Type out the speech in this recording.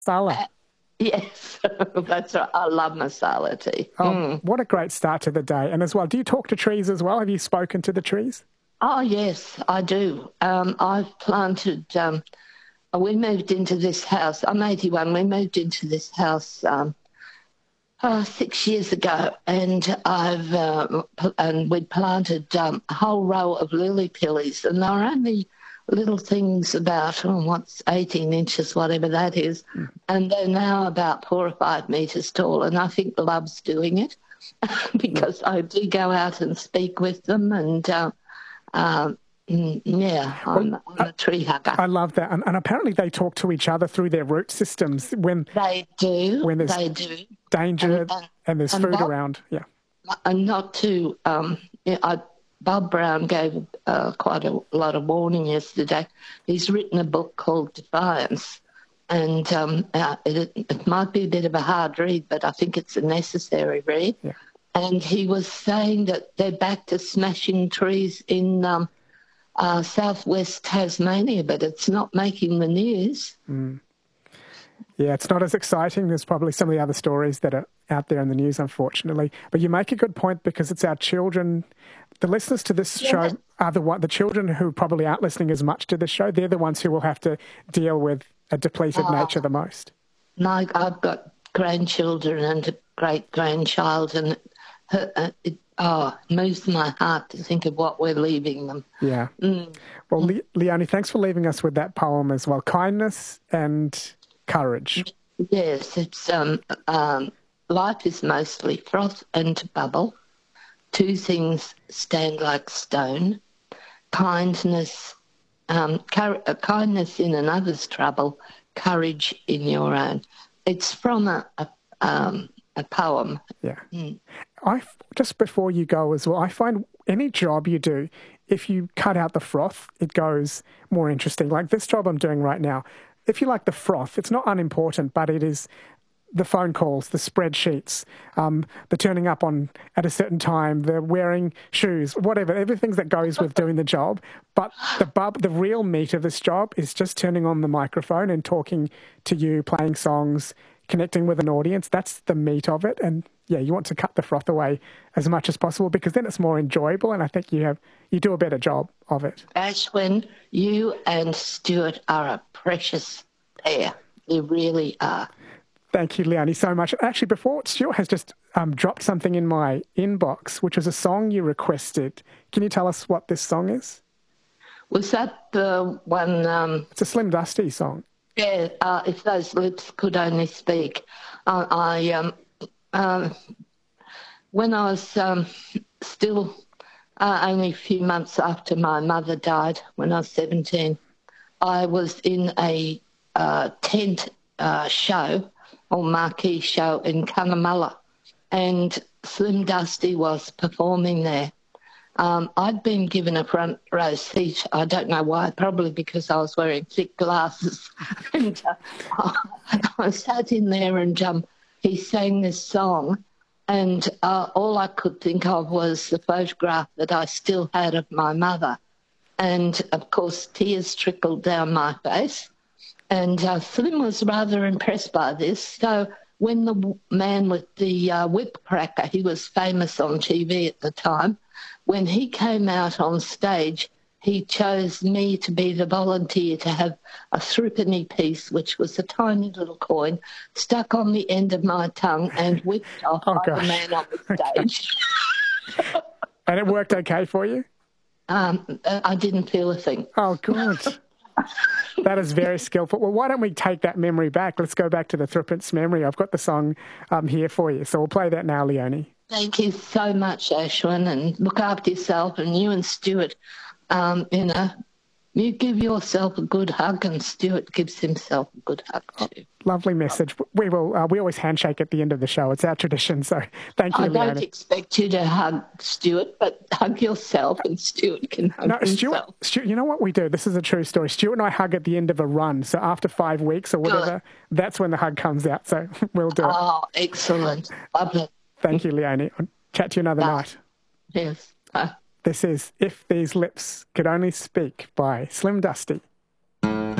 Masala. Yes, that's right. I love masala tea. Oh, what a great start to the day. And as well, do you talk to trees as well? Have you spoken to the trees? Oh, yes, I do. I've planted, we moved into this house. I'm 81. We moved into this house 6 years ago, and we'd planted a whole row of lily pillies, and they were only little things about, 18 inches, whatever that is, and they're now about 4 or 5 metres tall, and I think love's doing it because I do go out and speak with them, and I'm a tree hugger. I love that. And apparently they talk to each other through their root systems when they do. When there's danger and there's food Bob, around. Yeah. And not to, Bob Brown gave quite a lot of warning yesterday. He's written a book called Defiance, and it might be a bit of a hard read, but I think it's a necessary read. Yeah. And he was saying that they're back to smashing trees in southwest Tasmania, but it's not making the news. Yeah, it's not as exciting as probably some of the other stories that are out there in the news, unfortunately. But you make a good point, because it's our children. The listeners to this show are the children who probably aren't listening as much to this show. They're the ones who will have to deal with a depleted nature the most. I've got grandchildren and a great-grandchild, and it moves my heart to think of what we're leaving them. Yeah. Well, Leonie, thanks for leaving us with that poem as well. Kindness and courage. Yes, it's life is mostly froth and bubble. Two things stand like stone. Kindness in another's trouble, courage in your own. It's from a poem. Yeah. Just before you go as well, I find any job you do, if you cut out the froth, it goes more interesting. Like this job I'm doing right now, if you like the froth, it's not unimportant, but it is the phone calls, the spreadsheets, the turning up at a certain time, the wearing shoes, whatever, everything that goes with doing the job. But the real meat of this job is just turning on the microphone and talking to you, playing songs, connecting with an audience. That's the meat of it. And yeah, you want to cut the froth away as much as possible, because then it's more enjoyable, and I think you do a better job of it. Ashwin, you and Stuart are a precious pair. You really are. Thank you, Leonie, so much. Actually, before, Stuart has just dropped something in my inbox, which was a song you requested. Can you tell us what this song is? Was that the one? It's a Slim Dusty song. Yeah, If Those Lips Could Only Speak. When I was still only a few months after my mother died, when I was 17, I was in a tent show, or marquee show in Cunnamulla, and Slim Dusty was performing there. I'd been given a front row seat. I don't know why, probably because I was wearing thick glasses. And I sat in there, and he sang this song, and all I could think of was the photograph that I still had of my mother. And, of course, tears trickled down my face. And Slim was rather impressed by this. So when the man with the whip cracker, he was famous on TV at the time, when he came out on stage, he chose me to be the volunteer to have a threepenny piece, which was a tiny little coin, stuck on the end of my tongue and whipped off by the man on the stage. And it worked okay for you? I didn't feel a thing. Oh, good. That is very skillful. Well, why don't we take that memory back? Let's go back to the threepence memory. I've got the song here for you, so we'll play that now, Leonie. Thank you so much, Ashwin, and look after yourself, and you and Stuart, you give yourself a good hug, and Stuart gives himself a good hug too. Lovely message. We always handshake at the end of the show. It's our tradition, so thank you, Leonie. I don't expect you to hug Stuart, but hug yourself, and Stuart can hug himself. Stuart, you know what we do? This is a true story. Stuart and I hug at the end of a run, so after 5 weeks or whatever, that's when the hug comes out, so we'll do it. Oh, excellent. Love it. Thank you, Leonie. I'll chat to you another night. Yes. This is If These Lips Could Only Speak by Slim Dusty.